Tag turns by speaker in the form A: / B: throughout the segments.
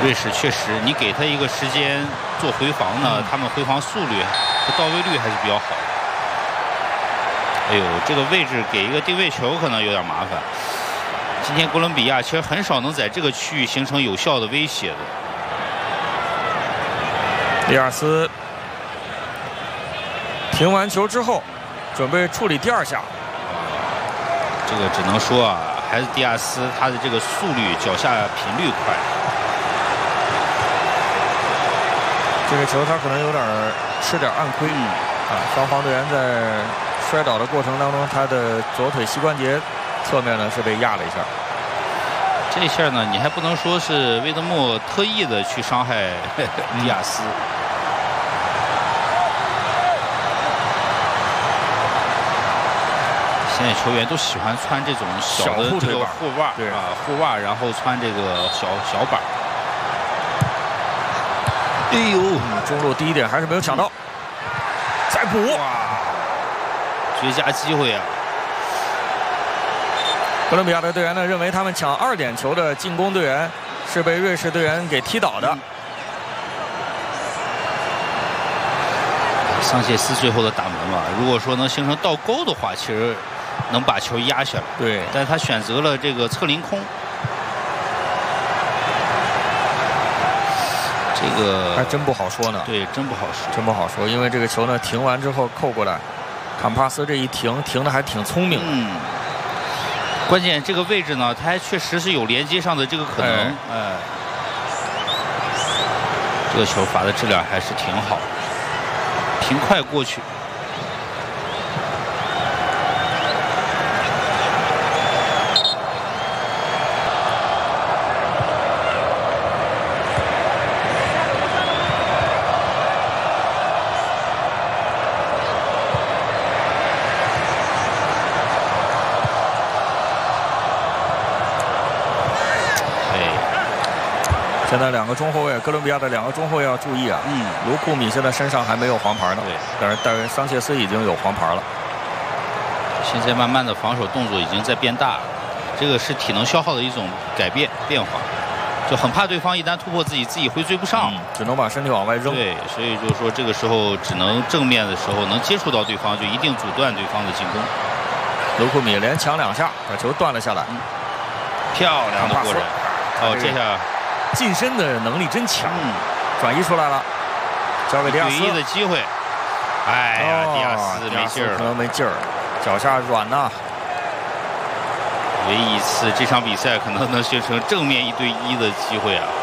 A: 瑞士确实，你给他一个时间做回防呢，他们回防速率和到位率还是比较好的。哎呦，这个位置给一个定位球可能有点麻烦。今天哥伦比亚其实很少能在这个区域形成有效的威胁的。
B: 迪亚斯停完球之后，准备处理第2下。
A: 这个只能说啊，还是迪亚斯他的这个速率、脚下频率快。
B: 这个球他可能有点吃点暗亏。双方队员在摔倒的过程当中，他的左腿膝关节侧面呢是被压了一下。
A: 这一下呢，你还不能说是威德莫特意的去伤害迪亚斯。现在球员都喜欢穿这种小的这个护袜，护袜，然后穿这个小板。哎呦，
B: 中路第一点还是没有抢到，再补，
A: 哇，绝佳机会啊！
B: 哥伦比亚的队员呢认为他们抢2点球的进攻队员是被瑞士队员给踢倒的。
A: 桑切斯最后的打门嘛，如果说能形成倒钩的话，其实能把球压下来。
B: 对，
A: 但是他选择了这个侧凌空。这个
B: 还真不好说呢。
A: 对，真不好说，
B: 真不好说，因为这个球呢停完之后扣过来，坎帕斯这一停的还挺聪明。
A: 关键这个位置呢，他还确实是有连接上的这个可能。这个球罚的质量还是挺好，平快过去。
B: 现在2个中后卫，哥伦比亚的2个中后卫要注意啊。卢库米现在身上还没有黄牌呢，但是桑切斯已经有黄牌了。
A: 现在慢慢的防守动作已经在变大了，这个是体能消耗的一种变化，就很怕对方一旦突破自己会追不上，
B: 只能把身体往外扔。
A: 对，所以就是说这个时候只能正面的时候能接触到对方，就一定阻断对方的进攻。
B: 卢库米连抢2下，把球断了下来，
A: 漂亮的过人。这下。
B: 近身的能力真强，转移出来了，交给迪亚斯。
A: 唯一的机会，哎呀，迪亚斯没劲儿，
B: 可能没劲儿，脚下软呐。
A: 唯一一次这场比赛可能能形成正面1对1的机会啊！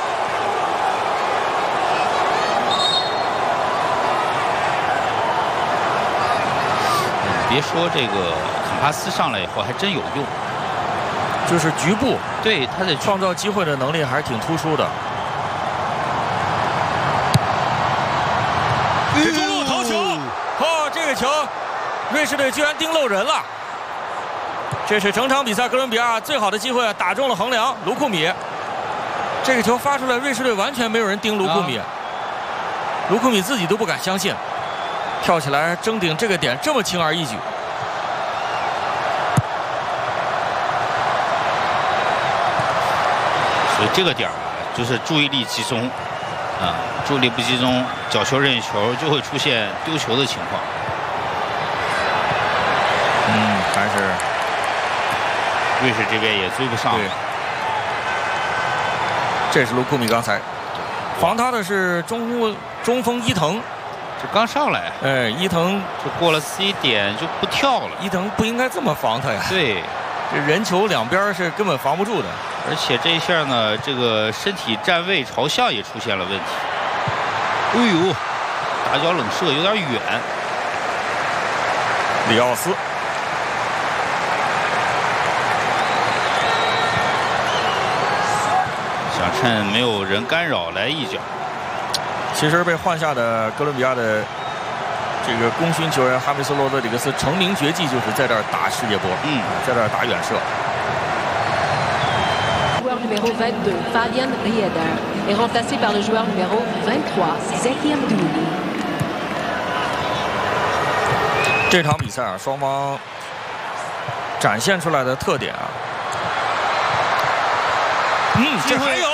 A: 别说这个坎帕斯上来以后还真有用。
B: 就是局部，
A: 对他的
B: 创造机会的能力还是挺突出的。中路头球，这个球，瑞士队居然盯漏人了。这是整场比赛哥伦比亚最好的机会，打中了横梁卢库米。这个球发出来，瑞士队完全没有人盯卢库米，卢库米自己都不敢相信，跳起来争顶这个点这么轻而易举。
A: 这个点啊，就是注意力集中，注意力不集中，角球任意球就会出现丢球的情况。
B: 还是
A: 瑞士这边也追不上。
B: 这是卢库米刚才防他的是中锋伊藤，
A: 这刚上来，
B: 伊藤
A: 就过了 C 点就不跳了。
B: 伊藤不应该这么防他呀。
A: 对，
B: 这人球两边是根本防不住的。
A: 而且这一下呢，这个身体站位朝向也出现了问题。哎呦，打脚冷射有点远。
B: 里奥斯
A: 想趁没有人干扰来一脚。
B: 其实被换下的哥伦比亚的这个功勋球员哈梅斯·罗德里格斯成名绝技就是在这儿打世界波，在这儿打远射。
C: Numéro 22, Fabian Rieder, est remplacé par le joueur numéro 23, Zeki Mdouni.
B: 这场比赛啊，双方展现出来的特点啊，这还有